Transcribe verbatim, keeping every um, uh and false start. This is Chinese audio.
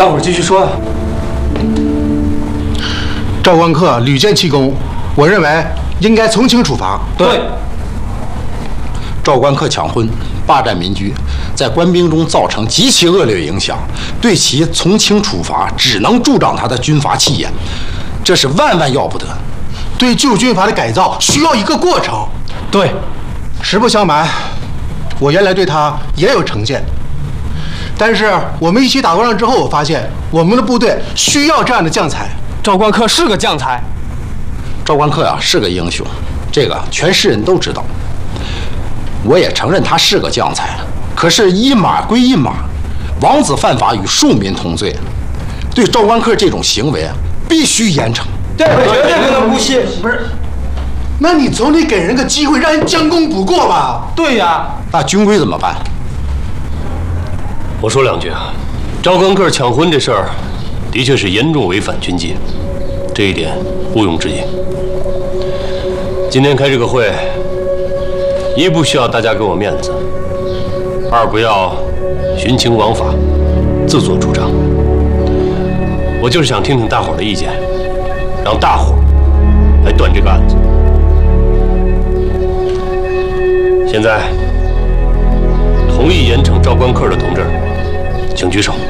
大伙儿继续说啊。 赵光克屡建奇功，我认为应该从轻处罚。 对。 赵光克抢婚，霸占民居，在官兵中造成极其恶劣影响，对其从轻处罚只能助长他的军阀气焰，这是万万要不得。 对旧军阀的改造需要一个过程。 对， 实不相瞒，我原来对他也有成见，但是我们一起打过仗之后，我发现我们的部队需要这样的将才。 赵光克是个将才。 赵光克呀、啊、是个英雄，这个全市人都知道。我也承认他是个将才，可是一码归一码，王子犯法与庶民同罪，对赵光克这种行为必须严惩。 对，绝对不能姑息。 不是，那你总得给人个机会，让人将功补过吧？ 对呀。 那军规怎么办？ 我说两句啊，赵光克抢婚这事儿，的确是严重违反军纪，这一点毋庸置疑。今天开这个会，一不需要大家给我面子，二不要徇情枉法，自作主张。我就是想听听大伙儿的意见，让大伙儿来断这个案子。现在同意严惩赵光克的同志，请举手。